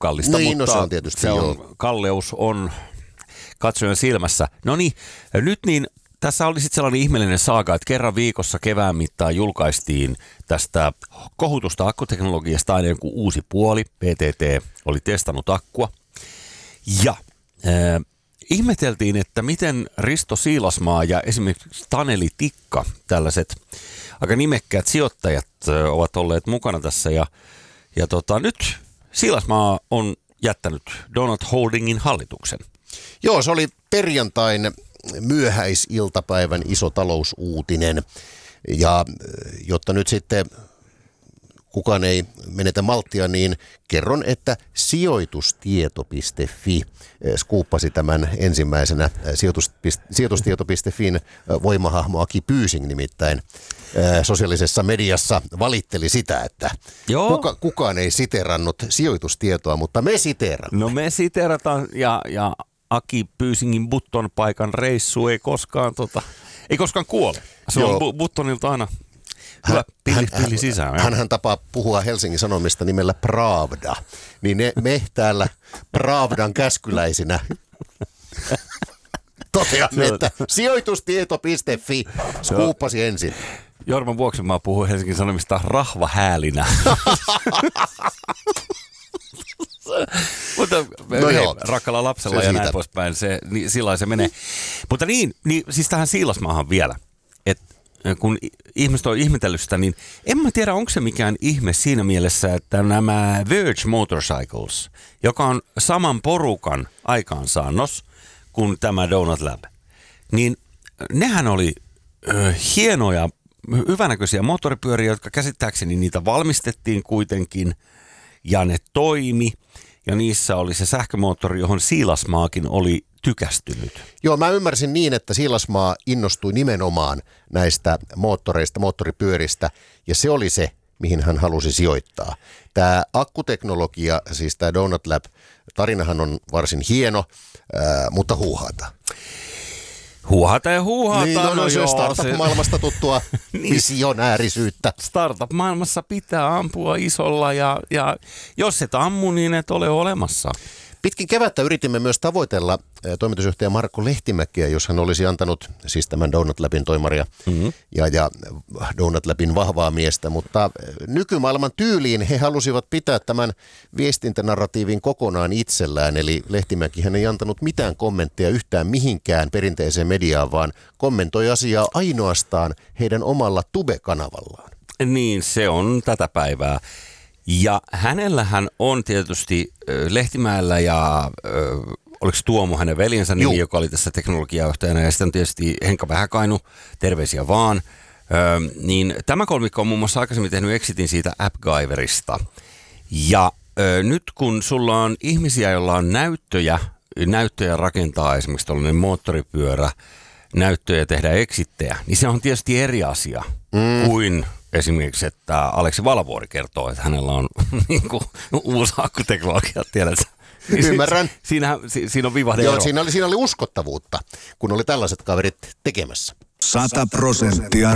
tukallista, niin, mutta se on tietysti kalleus on katsojan silmässä. No niin, nyt niin tässä oli sitten sellainen ihmeellinen saaga, että kerran viikossa kevään mittaan julkaistiin tästä kohutusta akkuteknologiasta aina joku uusi puoli. PTT oli testannut akkua. Ja ihmeteltiin, että miten Risto Siilasmaa ja esimerkiksi Taneli Tikka, tällaiset aika nimekkäät sijoittajat ovat olleet mukana tässä. Ja nyt Siilasmaa on jättänyt Donut Holdingin hallituksen. Joo, se oli perjantain myöhäisiltapäivän iso talousuutinen. Ja jotta nyt sitten kukaan ei menetä malttia, niin kerron, että sijoitustieto.fi skuuppasi tämän ensimmäisenä. Sijoitustieto.fin voimahahmo Aki Pyysing nimittäin sosiaalisessa mediassa valitteli sitä, että kukaan ei siteerannut sijoitustietoa, mutta me siteeramme. No me siteerataan ja Aki Pyysingin Button-paikan reissu ei koskaan kuole. Se on Buttonilta aina hyvä pilli sisään. Hänhän tapaa puhua Helsingin Sanomista nimellä Pravda. Niin me täällä Pravdan käskyläisinä toteamme, että sijoitustieto.fi skuuppasi ensin. Jorman vuoksi mä puhun Helsingin Sanomista rahvahäälinä. Mutta rakkalla lapsella ja näin poispäin, sillä se menee. Mutta niin, siis tähän Siilasmaahan vielä, että kun ihmiset on ihmetellyt sitä, niin en mä tiedä, onko se mikään ihme siinä mielessä, että nämä Verge Motorcycles, joka on saman porukan aikaansaannos kuin tämä Donut Lab, niin nehän oli hienoja, hyvänäköisiä moottoripyöriä, jotka käsittääkseni niitä valmistettiin kuitenkin, ja ne toimi, ja niissä oli se sähkömoottori, johon Siilasmaakin oli tykästynyt. Joo, mä ymmärsin niin, että Siilasmaa innostui nimenomaan näistä moottoripyöristä, ja se oli se, mihin hän halusi sijoittaa. Tämä akkuteknologia, siis tämä Donut Lab, tarinahan on varsin hieno, mutta huuhaata. Huuhaata. Niin, se startup-maailmasta tuttua visionäärisyyttä. Startup-maailmassa pitää ampua isolla ja jos et ammu, niin et ole olemassa. Pitkin kevättä yritimme myös tavoitella toimitusjohtaja Markku Lehtimäkiä, jos hän olisi antanut siis tämän Donut Labin toimaria ja Donut Labin vahvaa miestä, mutta nykymaailman tyyliin he halusivat pitää tämän viestintänarratiivin kokonaan itsellään, eli Lehtimäkihän ei antanut mitään kommentteja yhtään mihinkään perinteiseen mediaan, vaan kommentoi asiaa ainoastaan heidän omalla Tube-kanavallaan. Niin, se on tätä päivää. Ja hänellähän on tietysti Lehtimäellä ja oliko Tuomo hänen veljensä nimi, joka oli tässä teknologiajohtajana, ja sitten on tietysti Henkka Vähäkainu, terveisiä vaan. Niin tämä kolmikko on muun muassa aikaisemmin tehnyt exitin siitä AppGyverista. Ja nyt kun sulla on ihmisiä, joilla on näyttöjä rakentaa esimerkiksi tällainen moottoripyörä, näyttöjä tehdä exittejä, niin se on tietysti eri asia kuin esimerkiksi, että Aleksi Valvuori kertoo, että hänellä on uusi akkuteknologia, tiedätkö? Ymmärrän. Siinä on vivahde ero. Joo, siinä oli uskottavuutta, kun oli tällaiset kaverit tekemässä. 100%